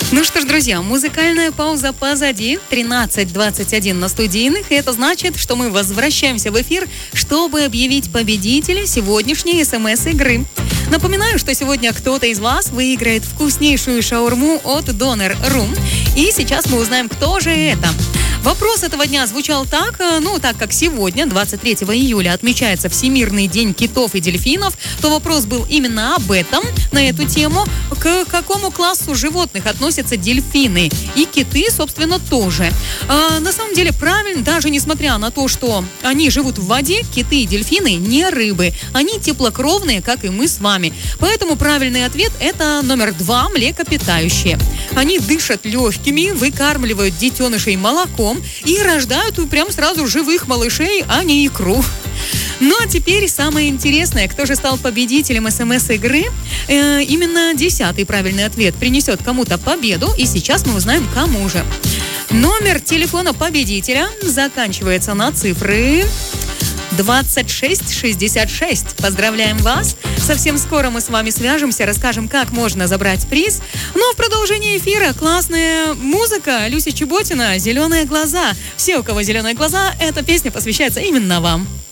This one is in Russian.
Ну что ж, друзья, музыкальная пауза позади. 13:21 на студийных. И это значит, что мы возвращаемся в эфир, чтобы объявить победителя сегодняшней СМС-игры. Напоминаю, что сегодня кто-то из вас выиграет вкуснейшую шаурму от Донер.ру. И сейчас мы узнаем, кто же это. Вопрос этого дня звучал так, так как сегодня, 23 июля, отмечается Всемирный день китов и дельфинов, то вопрос был именно об этом, на эту тему. К какому классу животных относятся дельфины? И киты, собственно, тоже. На самом деле, правильно, даже несмотря на то, что они живут в воде, киты и дельфины не рыбы. Они теплокровные, как и мы с вами. Поэтому правильный ответ – это номер 2 – млекопитающие. Они дышат легкими, выкармливают детенышей молоком и рождают прям сразу живых малышей, а не икру. Ну а теперь самое интересное, кто же стал победителем СМС-игры? Именно 10-й правильный ответ принесет кому-то победу, и сейчас мы узнаем, кому же. Номер телефона победителя заканчивается на цифры 2666. Поздравляем вас. Совсем скоро мы с вами свяжемся, расскажем, как можно забрать приз. Ну а в продолжении эфира классная музыка. Люся Чеботина, «Зеленые глаза». Все, у кого зеленые глаза, эта песня посвящается именно вам.